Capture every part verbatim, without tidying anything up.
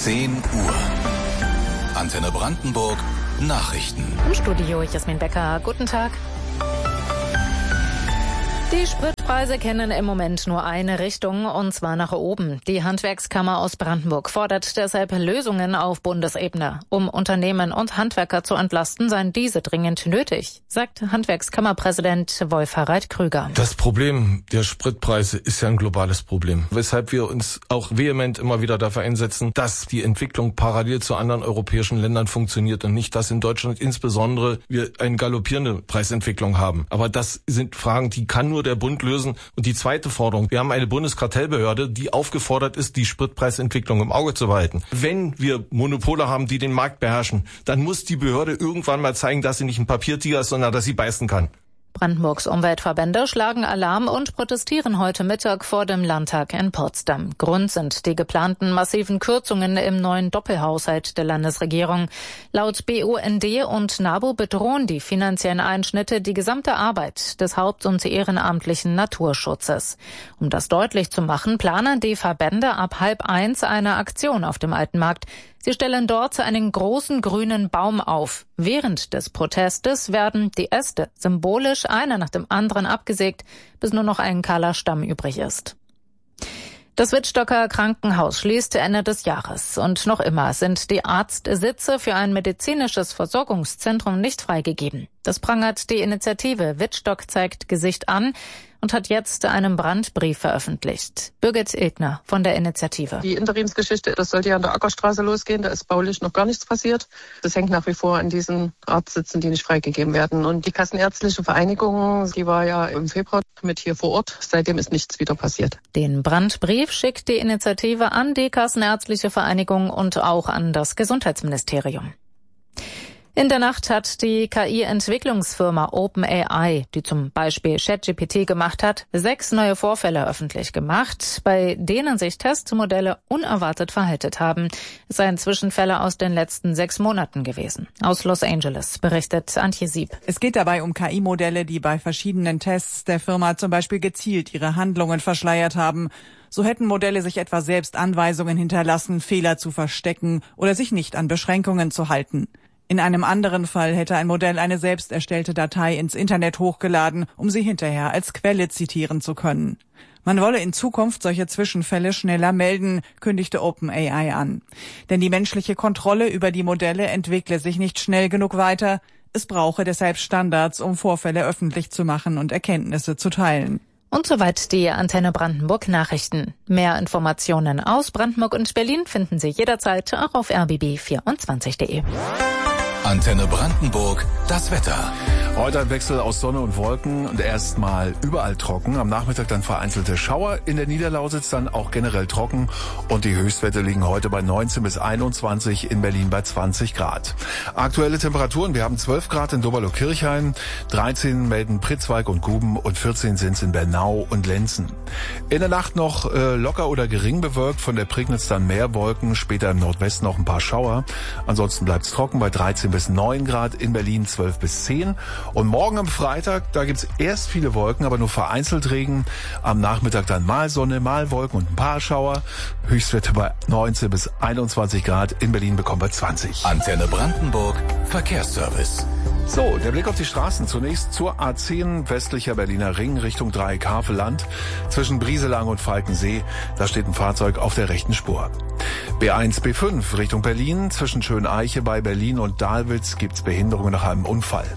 zehn Uhr. Antenne Brandenburg Nachrichten. Im Studio Jasmin Becker. Guten Tag. Die Spritpreise kennen im Moment nur eine Richtung, und zwar nach oben. Die Handwerkskammer aus Brandenburg fordert deshalb Lösungen auf Bundesebene. Um Unternehmen und Handwerker zu entlasten, seien diese dringend nötig, sagt Handwerkskammerpräsident Wolf-Harald Krüger. Das Problem der Spritpreise ist ja ein globales Problem, weshalb wir uns auch vehement immer wieder dafür einsetzen, dass die Entwicklung parallel zu anderen europäischen Ländern funktioniert und nicht, dass in Deutschland insbesondere wir eine galoppierende Preisentwicklung haben. Aber das sind Fragen, die kann nur der Bund lösen. Und die zweite Forderung: Wir haben eine Bundeskartellbehörde, die aufgefordert ist, die Spritpreisentwicklung im Auge zu behalten. Wenn wir Monopole haben, die den Markt beherrschen, dann muss die Behörde irgendwann mal zeigen, dass sie nicht ein Papiertiger ist, sondern dass sie beißen kann. Brandenburgs Umweltverbände schlagen Alarm und protestieren heute Mittag vor dem Landtag in Potsdam. Grund sind die geplanten massiven Kürzungen im neuen Doppelhaushalt der Landesregierung. Laut B U N D und NABU bedrohen die finanziellen Einschnitte die gesamte Arbeit des haupt- und ehrenamtlichen Naturschutzes. Um das deutlich zu machen, planen die Verbände ab halb eins eine Aktion auf dem Altenmarkt. Sie stellen dort einen großen grünen Baum auf. Während des Protestes werden die Äste symbolisch einer nach dem anderen abgesägt, bis nur noch ein kahler Stamm übrig ist. Das Wittstocker Krankenhaus schließt Ende des Jahres. Und noch immer sind die Arztsitze für ein medizinisches Versorgungszentrum nicht freigegeben. Das prangert die Initiative Wittstock zeigt Gesicht an und hat jetzt einen Brandbrief veröffentlicht. Birgit Ilgner von der Initiative. Die Interimsgeschichte, das sollte ja an der Ackerstraße losgehen, da ist baulich noch gar nichts passiert. Das hängt nach wie vor an diesen Arztsitzen, die nicht freigegeben werden. Und die Kassenärztliche Vereinigung, die war ja im Februar mit hier vor Ort. Seitdem ist nichts wieder passiert. Den Brandbrief schickt die Initiative an die Kassenärztliche Vereinigung und auch an das Gesundheitsministerium. In der Nacht hat die K I-Entwicklungsfirma OpenAI, die zum Beispiel ChatGPT gemacht hat, sechs neue Vorfälle öffentlich gemacht, bei denen sich Testmodelle unerwartet verhalten haben. Es seien Zwischenfälle aus den letzten sechs Monaten gewesen. Aus Los Angeles berichtet Antje Sieb. Es geht dabei um K I-Modelle, die bei verschiedenen Tests der Firma zum Beispiel gezielt ihre Handlungen verschleiert haben. So hätten Modelle sich etwa selbst Anweisungen hinterlassen, Fehler zu verstecken oder sich nicht an Beschränkungen zu halten. In einem anderen Fall hätte ein Modell eine selbst erstellte Datei ins Internet hochgeladen, um sie hinterher als Quelle zitieren zu können. Man wolle in Zukunft solche Zwischenfälle schneller melden, kündigte OpenAI an. Denn die menschliche Kontrolle über die Modelle entwickle sich nicht schnell genug weiter. Es brauche deshalb Standards, um Vorfälle öffentlich zu machen und Erkenntnisse zu teilen. Und soweit die Antenne Brandenburg Nachrichten. Mehr Informationen aus Brandenburg und Berlin finden Sie jederzeit auch auf r b b vierundzwanzig punkt de. Antenne Brandenburg, das Wetter. Heute ein Wechsel aus Sonne und Wolken und erstmal überall trocken. Am Nachmittag dann vereinzelte Schauer. In der Niederlausitz dann auch generell trocken. Und die Höchstwerte liegen heute bei neunzehn bis einundzwanzig, in Berlin bei zwanzig Grad. Aktuelle Temperaturen: Wir haben zwölf Grad in Doberlo-Kirchhain, dreizehn melden Pritzwalk und Guben und vierzehn sind es in Bernau und Lenzen. In der Nacht noch äh, locker oder gering bewölkt, von der Prignitz dann mehr Wolken, später im Nordwesten noch ein paar Schauer. Ansonsten bleibt es trocken bei dreizehn bis neun Grad, in Berlin zwölf bis zehn. Und morgen am Freitag, da gibt's erst viele Wolken, aber nur vereinzelt Regen. Am Nachmittag dann mal Sonne, mal Wolken und ein paar Schauer. Höchstwerte bei neunzehn bis einundzwanzig Grad. In Berlin bekommen wir zwanzig. Antenne Brandenburg, Verkehrsservice. So, der Blick auf die Straßen. Zunächst zur A zehn, westlicher Berliner Ring, Richtung Dreieck-Havelland. Zwischen Brieselang und Falkensee, da steht ein Fahrzeug auf der rechten Spur. B eins, B fünf, Richtung Berlin. Zwischen Schöneiche bei Berlin und Dahlwitz gibt's Behinderungen nach einem Unfall.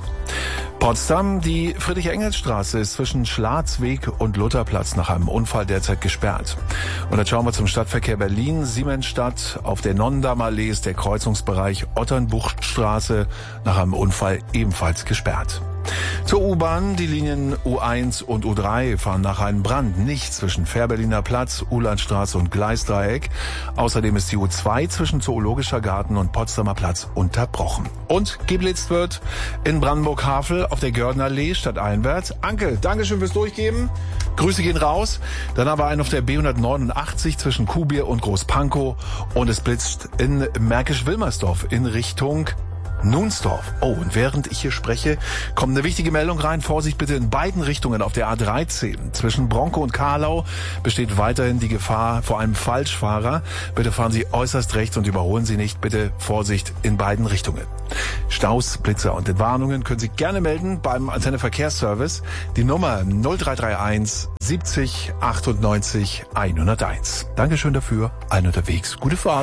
Potsdam, die Friedrich-Engels-Straße ist zwischen Schlarzweg und Lutherplatz nach einem Unfall derzeit gesperrt. Und jetzt schauen wir zum Stadtverkehr Berlin. Siemensstadt, auf der Nonnendammallee ist der Kreuzungsbereich Otternbuchtstraße nach einem Unfall ebenfalls gesperrt. Zur U-Bahn, die Linien U eins und U drei fahren nach einem Brand nicht zwischen Fährberliner Platz, Uhlandstraße und Gleisdreieck. Außerdem ist die U zwei zwischen Zoologischer Garten und Potsdamer Platz unterbrochen. Und geblitzt wird in Brandenburg-Havel auf der Gördner-Allee stadteinwärts. Anke, Dankeschön fürs Durchgeben. Grüße gehen raus. Dann aber einen auf der B hundertneunundachtzig zwischen Kuhbier und Großpankow. Und es blitzt in Märkisch-Wilmersdorf in Richtung Nunsdorf. Oh, und während ich hier spreche, kommt eine wichtige Meldung rein. Vorsicht bitte in beiden Richtungen auf der A dreizehn. Zwischen Bronkow und Kahlau besteht weiterhin die Gefahr vor einem Falschfahrer. Bitte fahren Sie äußerst rechts und überholen Sie nicht. Bitte Vorsicht in beiden Richtungen. Staus, Blitzer und Entwarnungen können Sie gerne melden beim Antenne Verkehrsservice. Die Nummer null drei drei eins siebzig achtundneunzig hunderteins. Dankeschön dafür. Allen unterwegs. Gute Fahrt.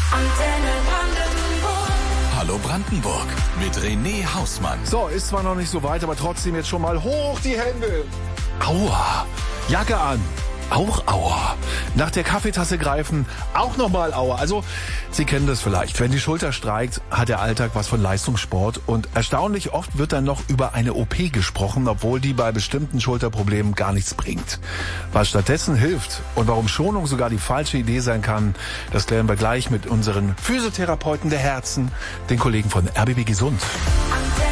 Hallo Brandenburg mit René Hausmann. So, ist zwar noch nicht so weit, aber trotzdem jetzt schon mal hoch die Hände. Aua. Jacke an. Auch Aua. Nach der Kaffeetasse greifen, auch nochmal Aua. Also, Sie kennen das vielleicht. Wenn die Schulter streikt, hat der Alltag was von Leistungssport. Und erstaunlich oft wird dann noch über eine O P gesprochen, obwohl die bei bestimmten Schulterproblemen gar nichts bringt. Was stattdessen hilft und warum Schonung sogar die falsche Idee sein kann, das klären wir gleich mit unseren Physiotherapeuten der Herzen, den Kollegen von R B B Gesund.